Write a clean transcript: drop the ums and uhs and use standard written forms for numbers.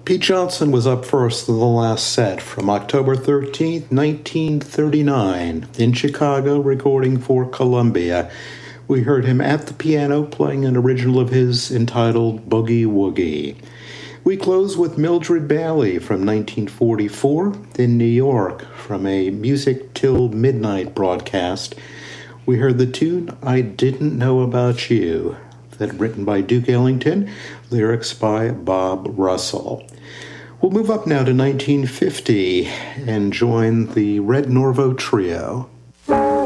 Pete Johnson was up first in the last set from October 13th, 1939, in Chicago, recording for Columbia. We heard him at the piano playing an original of his entitled Boogie Woogie. We close with Mildred Bailey from 1944 in New York from a Music Till Midnight broadcast. We heard the tune I Didn't Know About You, that written by Duke Ellington, lyrics by Bob Russell. We'll move up now to 1950 and join the Red Norvo Trio.